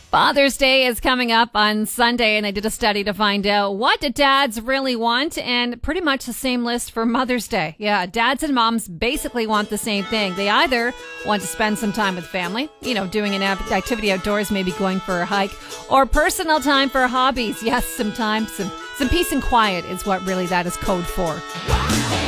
Father's Day is coming up on Sunday, and I did a study to find out what do dads really want, and pretty much the same list for Mother's Day. Yeah, dads and moms basically want the same thing. They either want to spend some time with family, doing an activity outdoors, maybe going for a hike, or personal time for hobbies. Yes, some time, some peace and quiet is what really that is code for.